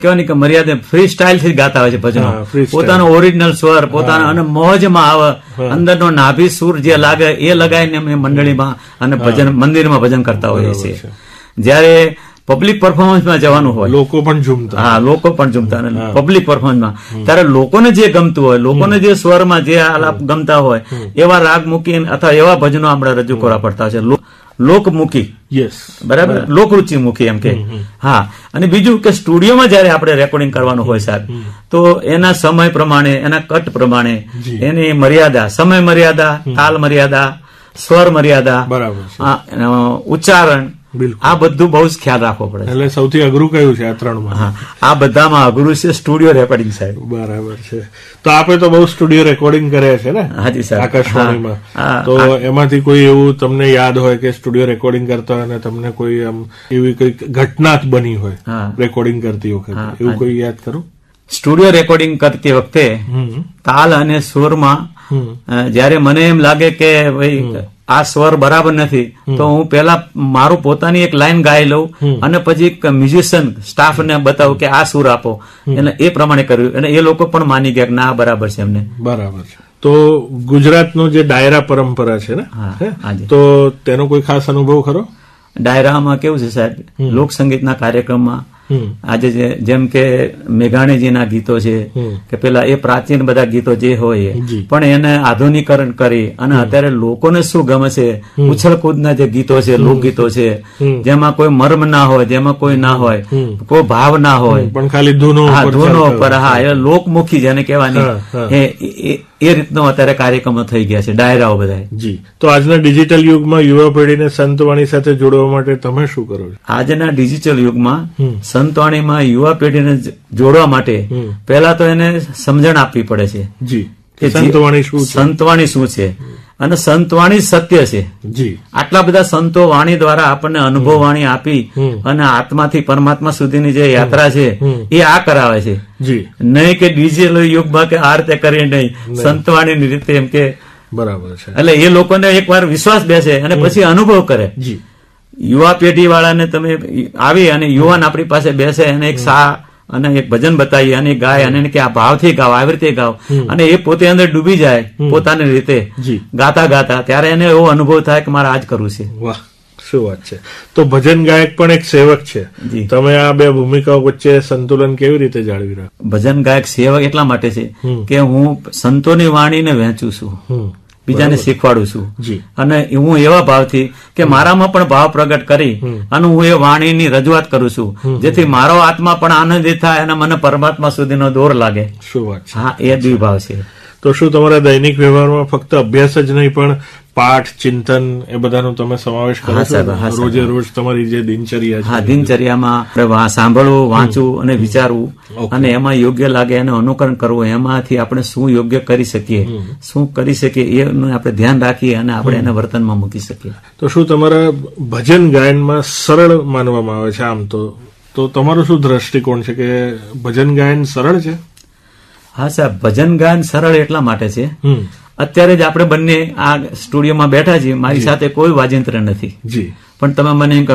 કહેવાની કે મર્યાદા ફ્રી સ્ટાઇલ થી ગાતા હોય છે ભજનો, પોતાનો ઓરિજિનલ સ્વર પોતાનો અને મોજમાં આવે, અંદરનો નાભી સુર જે લાગે એ લગાવીને અમે મંડળીમાં અને ભજન મંદિરમાં ભજન કરતા હોઈએ છીએ. જયારે પબ્લિક પરફોર્મન્સમાં જવાનું હોય, લોકો પણ ઝૂમતા, હા લોકો પણ ઝૂમતા, અને પબ્લિક પરફોર્મન્સમાં ત્યારે લોકોને જે ગમતું હોય, લોકોને જે સ્વરમાં જે આલાપ ગમતા હોય એવા રાગ મૂકીને અથવા એવા ભજનો આપણે રજૂ કરવા પડતા છે, લોકમુખી, બરાબર, લોકરુચિ મુખી એમ કે. હા, અને બીજું કે સ્ટુડિયોમાં જયારે આપણે રેકોર્ડિંગ કરવાનું હોય સાહેબ, તો એના સમય પ્રમાણે, એના કટ પ્રમાણે એની મર્યાદા, સમય મર્યાદા, તાલ મર્યાદા, સ્વર મર્યાદા, ઉચ્ચારણ, આ બધું બહુ જ ખ્યાલ રાખવો પડે. એટલે સૌથી અઘરું કયું છે આ ત્રણમાં? આ બધામાં અઘરું છે સ્ટુડિયો રેકોર્ડિંગ સાહેબ. બરાબર છે. તો આપે તો બહુ સ્ટુડિયો રેકોર્ડિંગ કર્યા છે ને? હાજી સાહેબ, આકાશવાણીમાં. તો એમાંથી કોઈ એવું તમને યાદ હોય કે સ્ટુડિયો રેકોર્ડિંગ કરતા હોય અને તમને કોઈ આમ એવી કોઈ ઘટના બની હોય રેકોર્ડિંગ કરતી વખતે, એવું કોઈ યાદ કરો? સ્ટુડિયો રેકોર્ડિંગ કરતી વખતે તાલ અને સુરમાં જયારે મને એમ લાગે કે ભાઈ આ સ્વર બરાબર નથી, તો હું પેલા મારું પોતાની એક લાઈન ગાઈ લઉં અને પછી એક મ્યુઝિશિયન સ્ટાફ ને બતાવું કે આ સુર આપો, અને એ પ્રમાણે કર્યું, અને એ લોકો પણ માની ગયા કે ના બરાબર છે એમને. બરાબર છે. તો ગુજરાતનો જે ડાયરા પરંપરા છે ને, તો તેનો કોઈ ખાસ અનુભવ ખરો? ડાયરામાં કેવું છે સાહેબ, લોકસંગીતના કાર્યક્રમમાં આજે જેમ કે મેઘાણીજીના ગીતો છે કે પેલા એ પ્રાચીન બધા ગીતો જે હોય પણ એને આધુનિકરણ કરી અને અત્યારે લોકોને શું ગમે છે, ઉછળકૂદના જે ગીતો છે, લોકગીતો છે, જેમાં કોઈ મર્મ ના હોય, જેમાં કોઈ ના હોય, કોઈ ભાવ ના હોય, પણ ખાલી ધૂનો પર, હા, એ લોકમુખી જેને કહેવાની, એ રીતનો અત્યારે કાર્યક્રમો થઈ ગયા છે, ડાયરાઓ બધા. જી. તો આજના ડિજિટલ યુગમાં યુવા પેઢીને સંતવાણી સાથે જોડવા માટે તમે શું કરો છો? આજના ડિજિટલ યુગમાં સંતવાણીમાં યુવા પેઢીને જોડવા માટે પહેલા તો એને સમજણ આપવી પડે છે જી કે સંતવાણી શું છે, અને સંતવાણી સત્ય છે. જી. આટલા બધા સંતો વાણી દ્વારા આપણને અનુભવ વાણી આપી અને આત્માથી પરમાત્મા સુધીની જે યાત્રા છે એ આ કરાવે છે. જી. નહીં કે ડિજિટલ યુગમાં કે આ રીતે કરી નહીં, સંતવાણીની રીતે એમ કે. બરાબર છે. એટલે એ લોકોને એકવાર વિશ્વાસ બેસે અને પછી અનુભવ કરે. જી. યુવા પેઢી વાળાને તમે આવી અને યુવાન આપણી પાસે બેસે અને એક સા અને એક ભજન બતાવીએ અને ગાય અને કે આ ભાવથી ગાવ, આવી રીતે ગાવ, અને એ પોતે અંદર ડૂબી જાય પોતાની રીતે ગાતા ગાતા, ત્યારે એને એવો અનુભવ થાય કે મારે આજ કરવું છે. વાહ, શું વાત છે. તો ભજન ગાયક પણ એક સેવક છે. તમે આ બે ભૂમિકાઓ વચ્ચે સંતુલન કેવી રીતે જાળવી રાખો? ભજન ગાયક સેવક એટલા માટે છે કે હું સંતોની વાણીને વહેંચું છું, બીજાને શીખવાડું છું, અને હું એવા ભાવથી કે મારામાં પણ ભાવ પ્રગટ કરી અને હું એ વાણીની રજૂઆત કરું છું, જેથી મારો આત્મા પણ આનંદિત થાય અને મને પરમાત્મા સુધીનો દોર લાગે. શું વાત છે. હા, એ દ્વિભાવ છે. તો શું તમારા દૈનિક વ્યવહારમાં ફક્ત અભ્યાસ જ નહીં પણ પાઠ, ચિંતન એ બધાનો તમે સમાવેશ કરો છો? રોજે રોજ તમારી જે દિનચર્યા છે? હા, દિનચર્યામાં સાંભળવું, વાંચવું અને વિચારવું, અને એમાં યોગ્ય લાગે એનું અનુકરણ કરવું, એમાંથી આપણે શું યોગ્ય કરી શકીએ, શું કરી શકીએ એનું આપણે ધ્યાન રાખીએ અને આપણે એને વર્તનમાં મૂકી શકીએ. તો શું તમારા ભજન ગાયનમાં સરળ માનવામાં આવે છે આમ તો તમારો શું દ્રષ્ટિકોણ છે કે ભજન ગાયન સરળ છે? હા સાહેબ, ભજન ગાયન સરળ એટલા માટે છે, અત્યારે જ આપણે બંને આ સ્ટુડિયોમાં બેઠા છીએ, મારી સાથે કોઈ વાજિંત્ર નથી, પણ તમે મને